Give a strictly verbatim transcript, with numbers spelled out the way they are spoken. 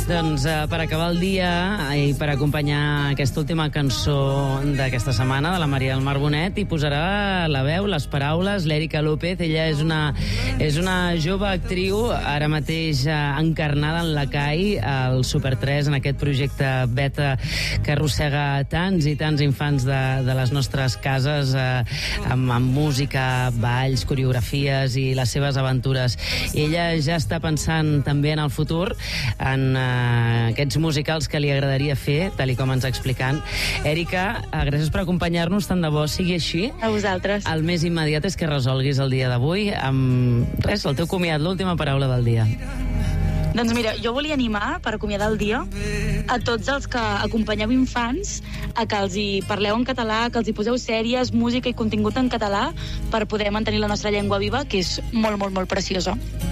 doncs, eh, per acabar el dia i per acompanyar aquesta última cançó d'aquesta setmana, de la Maria del Mar Bonet, hi posarà la veu, les paraules, l'Èrica López. Ella és una, és una jove actriu, ara mateix eh, encarnada en la C A I, al Super tres, en aquest projecte beta que arrossega tants i tants infants de, de les nostres cases, eh, amb, amb música, balls, coreografies i les seves aventures. I ella ja està pensant també en el futur, en eh, aquests musicals que li agradaria fer, tal i com ens ha explicant. Èrica, eh, gràcies per acompanyar-nos, tant de bo sigui així. A vosaltres. El més immediat és que resolguis el dia d'avui amb res, el teu comiat, l'última paraula del dia. Doncs mira, jo volia animar, per acomiadar el dia, a tots els que acompanyeu infants a que els hi parleu en català, que els hi poseu sèries, música i contingut en català per poder mantenir la nostra llengua viva, que és molt, molt, molt preciosa.